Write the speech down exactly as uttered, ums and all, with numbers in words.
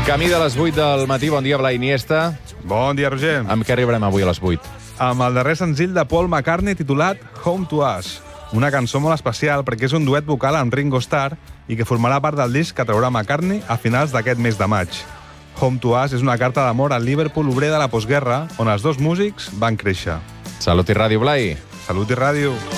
Camí de les vuit del matí. Bon dia, Blai Iniesta. Bon dia, Roger. Amb què arribarem avui a les vuit? Amb el darrer senzill de Paul McCartney titulat Home to Us. Una cançó molt especial perquè és un duet vocal amb Ringo Starr i que formarà part del disc que traurà McCartney a finals d'aquest mes de maig. Home to Us és una carta d'amor al Liverpool obrer de la postguerra, on els dos músics van créixer. Salut i ràdio, Blai. Salut i ràdio.